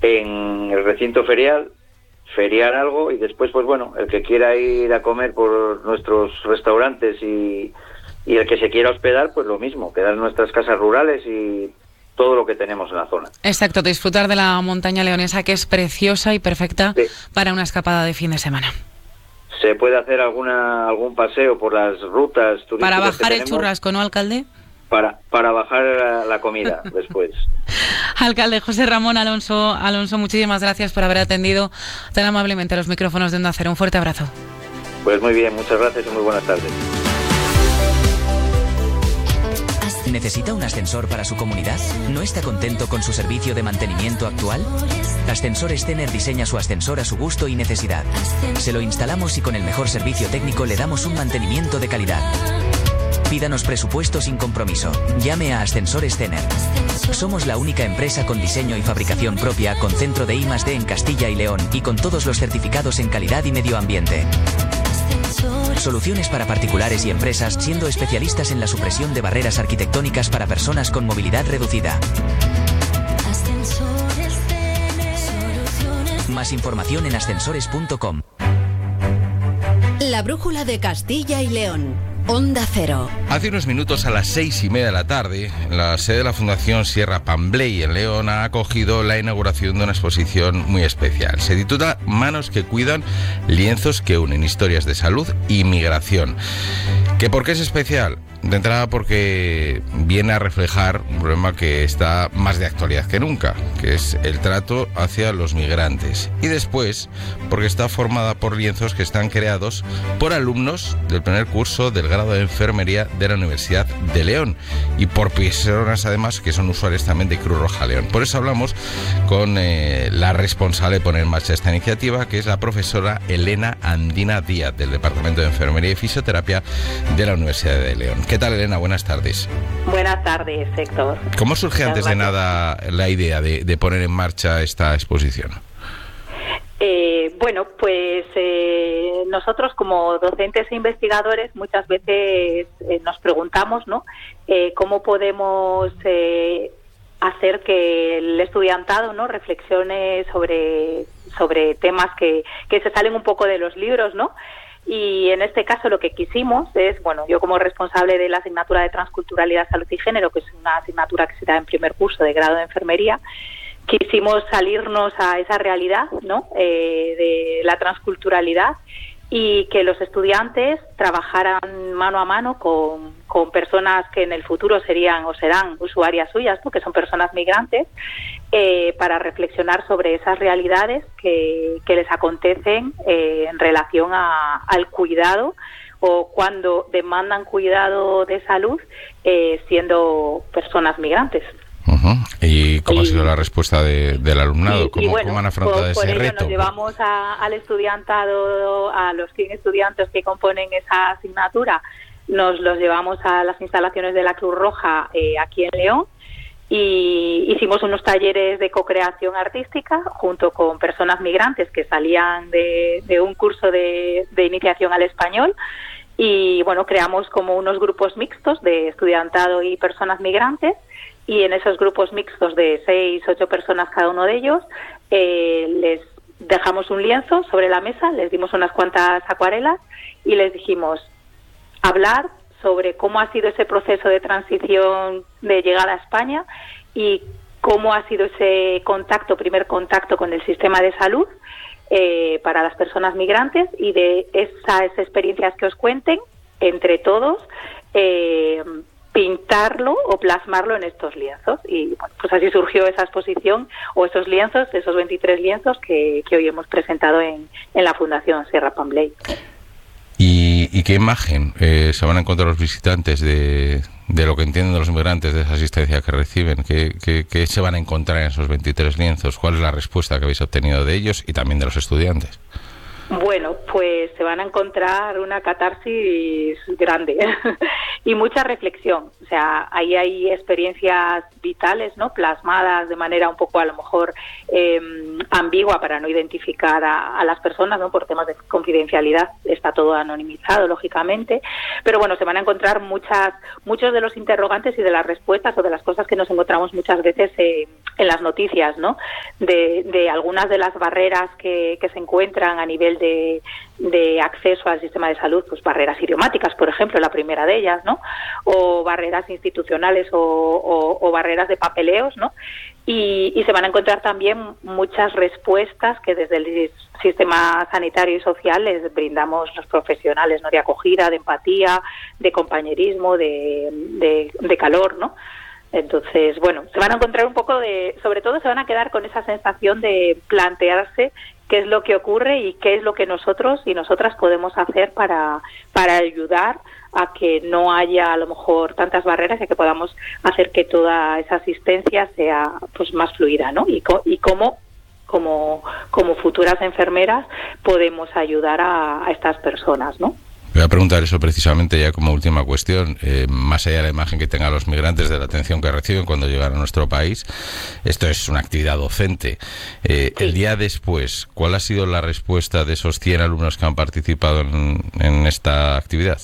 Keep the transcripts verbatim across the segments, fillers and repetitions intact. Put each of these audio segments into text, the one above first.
en el recinto ferial, feriar algo y después, pues bueno, el que quiera ir a comer por nuestros restaurantes y, y el que se quiera hospedar, pues lo mismo, quedar en nuestras casas rurales y todo lo que tenemos en la zona. Exacto, disfrutar de la montaña leonesa, que es preciosa y perfecta sí. para una escapada de fin de semana. Se puede hacer alguna algún paseo por las rutas turísticas. Para bajar que el tenemos, churrasco, ¿no, alcalde? Para, para bajar la, la comida después. Alcalde José Ramón Alonso, Alonso, muchísimas gracias por haber atendido tan amablemente los micrófonos de Onda Cero. Un fuerte abrazo. Pues muy bien, muchas gracias y muy buenas tardes. ¿Necesita un ascensor para su comunidad? ¿No está contento con su servicio de mantenimiento actual? Ascensores Tener diseña su ascensor a su gusto y necesidad. Se lo instalamos y con el mejor servicio técnico le damos un mantenimiento de calidad. Pídanos presupuesto sin compromiso. Llame a Ascensores Tener. Somos la única empresa con diseño y fabricación propia, con centro de I más D en Castilla y León y con todos los certificados en calidad y medio ambiente. Soluciones para particulares y empresas, siendo especialistas en la supresión de barreras arquitectónicas para personas con movilidad reducida. Más información en ascensores punto com. La brújula de Castilla y León. Onda Cero. Hace unos minutos, a las seis y media de la tarde, la sede de la Fundación Sierra Pambley en León ha acogido la inauguración de una exposición muy especial. Se titula Manos que cuidan, lienzos que unen, historias de salud y migración. ¿Que por qué es especial? De entrada porque viene a reflejar un problema que está más de actualidad que nunca, que es el trato hacia los migrantes. Y después porque está formada por lienzos que están creados por alumnos del primer curso del grado de enfermería de la Universidad de León y por personas además que son usuarios también de Cruz Roja León. Por eso hablamos con eh, la responsable de poner en marcha esta iniciativa, que es la profesora Elena Andina Díaz, del Departamento de Enfermería y Fisioterapia de la Universidad de León. ¿Qué tal, Elena? Buenas tardes. Buenas tardes, Héctor. ¿Cómo surge antes de nada la idea de, de poner en marcha esta exposición? Eh, bueno, pues eh, nosotros como docentes e investigadores muchas veces eh, nos preguntamos, ¿no? Eh, ¿Cómo podemos eh, hacer que el estudiantado, ¿no?, reflexione sobre, sobre temas que, que se salen un poco de los libros, ¿no? Y en este caso lo que quisimos es, bueno, yo como responsable de la asignatura de Transculturalidad, Salud y Género, que es una asignatura que se da en primer curso de grado de enfermería, quisimos salirnos a esa realidad, ¿no?, eh, de la transculturalidad, y que los estudiantes trabajaran mano a mano con, con personas que en el futuro serían o serán usuarias suyas, ¿no?, que son personas migrantes, eh, para reflexionar sobre esas realidades que, que les acontecen eh, en relación a, al cuidado, o cuando demandan cuidado de salud eh, siendo personas migrantes. Uh-huh. ¿Y cómo y, ha sido la respuesta de, del alumnado? Y, ¿Cómo, y bueno, ¿Cómo han afrontado por, ese por ello reto? Nos llevamos a, al estudiantado, a los cien estudiantes que componen esa asignatura, nos los llevamos a las instalaciones de la Cruz Roja eh, aquí en León, y hicimos unos talleres de co-creación artística junto con personas migrantes que salían de, de un curso de, de iniciación al español. Y bueno, creamos como unos grupos mixtos de estudiantado y personas migrantes, y en esos grupos mixtos de seis, ocho personas cada uno de ellos, eh, les dejamos un lienzo sobre la mesa, les dimos unas cuantas acuarelas y les dijimos hablar sobre cómo ha sido ese proceso de transición de llegada a España y cómo ha sido ese contacto, primer contacto con el sistema de salud eh, para las personas migrantes, y de esas experiencias que os cuenten, entre todos, eh, pintarlo o plasmarlo en estos lienzos. Y bueno, pues así surgió esa exposición, o esos lienzos, esos veintitrés lienzos que, que hoy hemos presentado en, en la Fundación Sierra Pambley. ¿Y, y qué imagen eh, se van a encontrar los visitantes de, de lo que entienden de los migrantes, de esa asistencia que reciben? ¿Qué, qué, qué se van a encontrar en esos veintitrés lienzos? ¿Cuál es la respuesta que habéis obtenido de ellos y también de los estudiantes? Bueno, pues se van a encontrar una catarsis grande. y mucha reflexión. O sea, ahí hay experiencias vitales, ¿no?, plasmadas de manera un poco a lo mejor eh, ambigua para no identificar a, a las personas, ¿no?, por temas de confidencialidad, está todo anonimizado, lógicamente, pero bueno, se van a encontrar muchas, muchos de los interrogantes y de las respuestas o de las cosas que nos encontramos muchas veces eh, en las noticias, ¿no?, de, de algunas de las barreras que, que se encuentran a nivel de, de acceso al sistema de salud, pues barreras idiomáticas, por ejemplo, la primera de ellas, ¿no?, o barreras institucionales o, o, o barreras de papeleos, ¿no?, y, y se van a encontrar también muchas respuestas que desde el sistema sanitario y social les brindamos los profesionales, ¿no?, de acogida, de empatía, de compañerismo, de, de, de calor, ¿no? Entonces, bueno, se van a encontrar un poco de, sobre todo se van a quedar con esa sensación de plantearse qué es lo que ocurre y qué es lo que nosotros y nosotras podemos hacer para, para ayudar a que no haya a lo mejor tantas barreras y que podamos hacer que toda esa asistencia sea pues más fluida, ¿no? Y, co- y cómo como, como futuras enfermeras podemos ayudar a, a estas personas, ¿no? Voy a preguntar eso precisamente ya como última cuestión, eh, más allá de la imagen que tengan los migrantes de la atención que reciben cuando llegan a nuestro país. Esto es una actividad docente. Eh, sí. El día después, ¿cuál ha sido la respuesta de esos cien alumnos que han participado en, en esta actividad?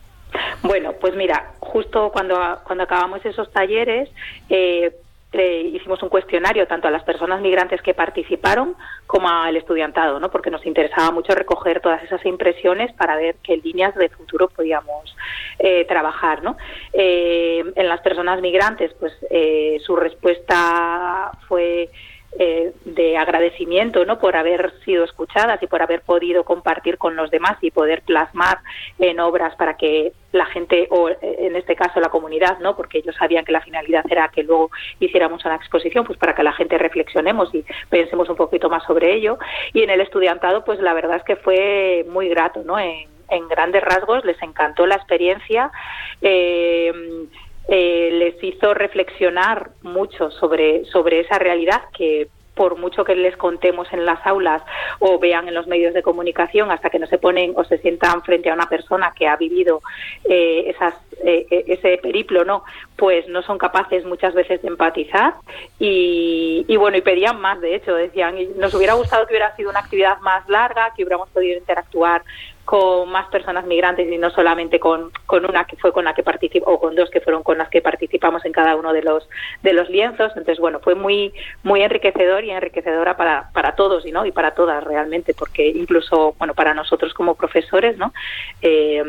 Bueno, pues mira, justo cuando, cuando acabamos esos talleres, eh, Eh, hicimos un cuestionario tanto a las personas migrantes que participaron como al estudiantado, ¿no?, porque nos interesaba mucho recoger todas esas impresiones para ver qué líneas de futuro podíamos eh, trabajar, ¿no? Eh, en las personas migrantes, pues eh, su respuesta fue Eh, de agradecimiento, ¿no?, por haber sido escuchadas y por haber podido compartir con los demás y poder plasmar en obras para que la gente, o en este caso la comunidad, ¿no?, porque ellos sabían que la finalidad era que luego hiciéramos una exposición, pues para que la gente reflexionemos y pensemos un poquito más sobre ello. Y en el estudiantado, pues la verdad es que fue muy grato, ¿no?, en, en grandes rasgos les encantó la experiencia. eh, Eh, les hizo reflexionar mucho sobre, sobre esa realidad que por mucho que les contemos en las aulas o vean en los medios de comunicación, hasta que no se ponen o se sientan frente a una persona que ha vivido eh, esas, eh, ese periplo, ¿no?, pues no son capaces muchas veces de empatizar y, y bueno, y pedían más, de hecho, decían, nos hubiera gustado que hubiera sido una actividad más larga, que hubiéramos podido interactuar con más personas migrantes y no solamente con, con una que fue con la que participó, o con dos que fueron con las que participamos en cada uno de los de los lienzos. Entonces, bueno, fue muy muy enriquecedor y enriquecedora para, para todos y no y para todas realmente, porque incluso, bueno, para nosotros como profesores, ¿no? Eh,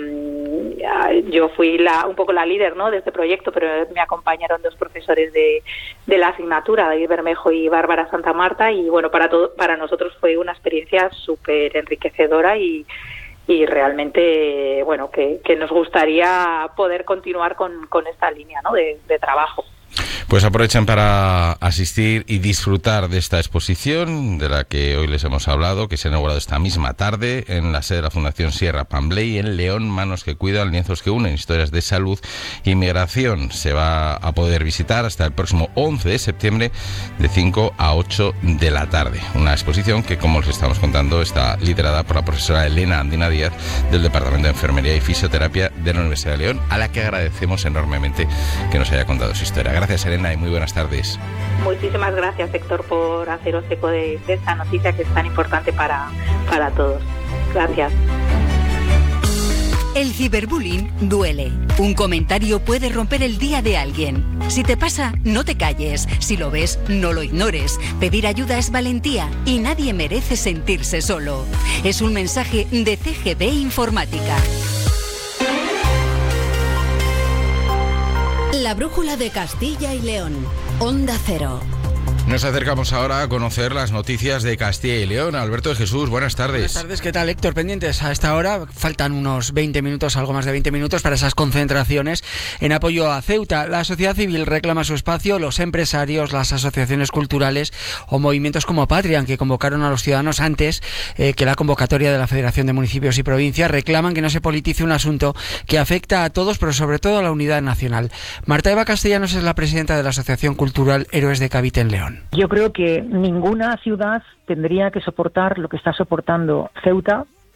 yo fui la un poco la líder, ¿no?, de este proyecto, pero me acompañaron dos profesores de, de la asignatura, David Bermejo y Bárbara Santa Marta, y bueno, para todo, para nosotros fue una experiencia súper enriquecedora y y realmente, bueno, que, que nos gustaría poder continuar con, con esta línea, ¿no?, de, de trabajo. Pues aprovechen para asistir y disfrutar de esta exposición de la que hoy les hemos hablado, que se ha inaugurado esta misma tarde en la sede de la Fundación Sierra Pambley en León. Manos que cuidan, lienzos que unen, historias de salud y migración. Se va a poder visitar hasta el próximo once de septiembre de cinco a ocho de la tarde. Una exposición que, como les estamos contando, está liderada por la profesora Elena Andina Díaz del Departamento de Enfermería y Fisioterapia de la Universidad de León, a la que agradecemos enormemente que nos haya contado su historia. Gracias, Elena, y muy buenas tardes. Muchísimas gracias, Héctor, por haceros eco de, de esta noticia que es tan importante para, para todos. Gracias. El ciberbullying duele. Un comentario puede romper el día de alguien. Si te pasa, no te calles. Si lo ves, no lo ignores. Pedir ayuda es valentía y nadie merece sentirse solo. Es un mensaje de C G B Informática. La brújula de Castilla y León. Onda Cero. Nos acercamos ahora a conocer las noticias de Castilla y León. Alberto de Jesús, buenas tardes. Buenas tardes, ¿qué tal, Héctor? Pendientes a esta hora, faltan unos veinte minutos, algo más de veinte minutos para esas concentraciones en apoyo a Ceuta. La sociedad civil reclama su espacio, los empresarios, las asociaciones culturales o movimientos como Patria, que convocaron a los ciudadanos antes eh, que la convocatoria de la Federación de Municipios y Provincias, reclaman que no se politice un asunto que afecta a todos, pero sobre todo a la unidad nacional. Marta Eva Castellanos es la presidenta de la Asociación Cultural Héroes de Cavite en León. Yo creo que ninguna ciudad tendría que soportar lo que está soportando Ceuta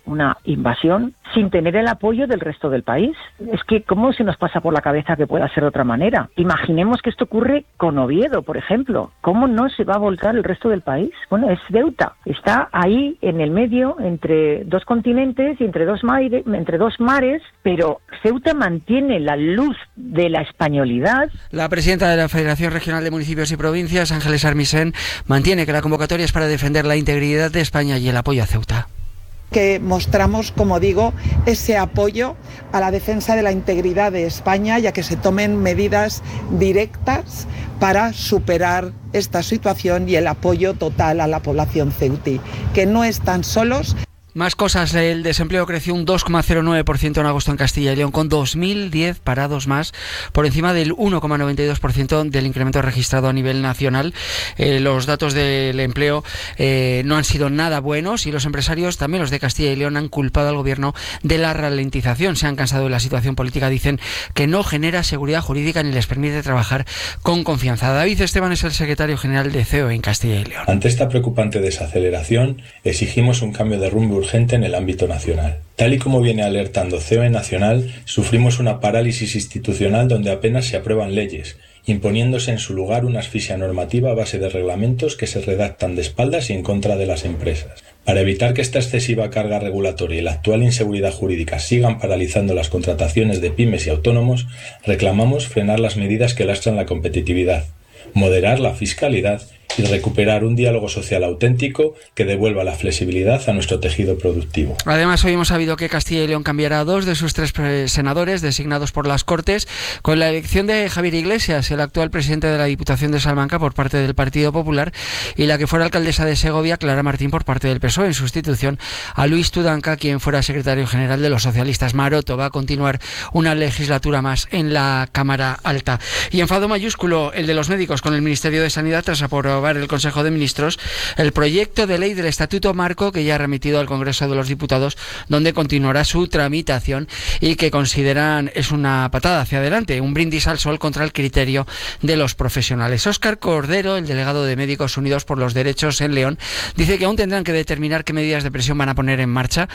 una invasión sin tener el apoyo del resto del país. Es que, ¿cómo se nos pasa por la cabeza que pueda ser de otra manera? Imaginemos que esto ocurre con Oviedo, por ejemplo. ¿Cómo no se va a volcar el resto del país? Bueno, es Ceuta. Está ahí en el medio, entre dos continentes y entre dos, maire, entre dos mares, pero Ceuta mantiene la luz de la españolidad. La presidenta de la Federación Regional de Municipios y Provincias, Ángeles Armisen, mantiene que la convocatoria es para defender la integridad de España y el apoyo a Ceuta. Que mostramos, como digo, ese apoyo a la defensa de la integridad de España y a que se tomen medidas directas para superar esta situación y el apoyo total a la población ceutí, que no están solos. Más cosas, el desempleo creció un dos coma cero nueve por ciento en agosto en Castilla y León, con dos mil diez parados más, por encima del uno coma noventa y dos por ciento del incremento registrado a nivel nacional. Eh, los datos del empleo eh, no han sido nada buenos y los empresarios, también los de Castilla y León, han culpado al gobierno de la ralentización. Se han cansado de la situación política, dicen que no genera seguridad jurídica ni les permite trabajar con confianza. David Esteban es el secretario general de C E O en Castilla y León. Ante esta preocupante desaceleración, exigimos un cambio de rumbo urgente en el ámbito nacional. Tal y como viene alertando C E O E Nacional, sufrimos una parálisis institucional donde apenas se aprueban leyes, imponiéndose en su lugar una asfixia normativa a base de reglamentos que se redactan de espaldas y en contra de las empresas. Para evitar que esta excesiva carga regulatoria y la actual inseguridad jurídica sigan paralizando las contrataciones de pymes y autónomos, reclamamos frenar las medidas que lastran la competitividad, moderar la fiscalidad y recuperar un diálogo social auténtico que devuelva la flexibilidad a nuestro tejido productivo. Además, hoy hemos sabido que Castilla y León cambiará a dos de sus tres senadores designados por las Cortes, con la elección de Javier Iglesias, el actual presidente de la Diputación de Salamanca por parte del Partido Popular, y la que fuera alcaldesa de Segovia, Clara Martín, por parte del P S O E, en sustitución a Luis Tudanca, quien fuera secretario general de los socialistas. Maroto va a continuar una legislatura más en la Cámara Alta. Y enfado mayúsculo el de los médicos con el Ministerio de Sanidad tras aprobar el Consejo de Ministros el proyecto de ley del Estatuto Marco, que ya ha remitido al Congreso de los Diputados, donde continuará su tramitación y que consideran es una patada hacia adelante, un brindis al sol contra el criterio de los profesionales. Óscar Cordero, el delegado de Médicos Unidos por los Derechos en León, dice que aún tendrán que determinar qué medidas de presión van a poner en marcha,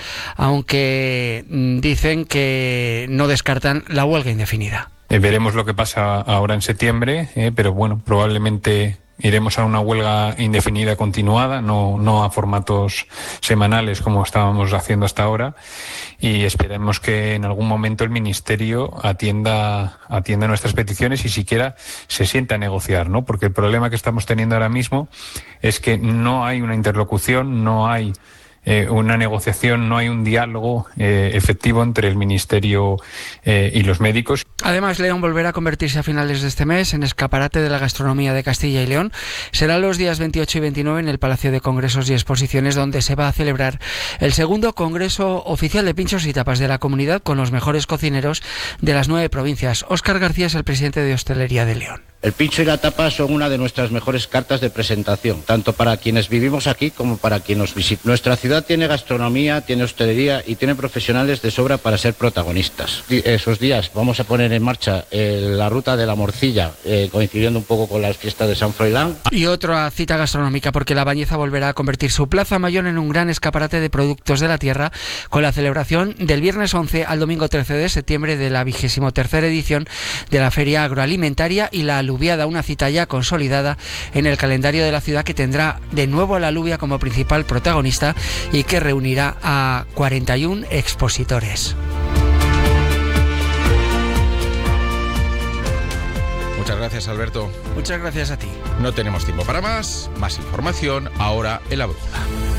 aunque dicen que no descartan la huelga indefinida. Eh, veremos lo que pasa ahora en septiembre, eh, pero bueno, probablemente iremos a una huelga indefinida continuada, no, no a formatos semanales como estábamos haciendo hasta ahora, y esperemos que en algún momento el Ministerio atienda, atienda nuestras peticiones y siquiera se sienta a negociar, ¿no? Porque el problema que estamos teniendo ahora mismo es que no hay una interlocución, no hay Eh, una negociación, no hay un diálogo eh, efectivo entre el Ministerio eh, y los médicos. Además, León volverá a convertirse a finales de este mes en escaparate de la gastronomía de Castilla y León. Será los días veintiocho y veintinueve en el Palacio de Congresos y Exposiciones, donde se va a celebrar el segundo Congreso Oficial de Pinchos y Tapas de la Comunidad, con los mejores cocineros de las nueve provincias. Óscar García es el presidente de Hostelería de León. El pincho y la tapa son una de nuestras mejores cartas de presentación, tanto para quienes vivimos aquí como para quien nos visita. Nuestra ciudad tiene gastronomía, tiene hostelería y tiene profesionales de sobra para ser protagonistas. Esos días vamos a poner en marcha eh, la ruta de la morcilla, eh, coincidiendo un poco con las fiestas de San Froilán. Y otra cita gastronómica, porque La Bañeza volverá a convertir su Plaza Mayor en un gran escaparate de productos de la tierra, con la celebración del viernes once al domingo trece de septiembre de la vigésimo tercera edición de la Feria Agroalimentaria y la Alubiada, una cita ya consolidada en el calendario de la ciudad, que tendrá de nuevo a la alubia como principal protagonista y que reunirá a cuarenta y uno expositores. Muchas gracias, Alberto. Muchas gracias a ti. No tenemos tiempo para más. Más información ahora en La Brújula.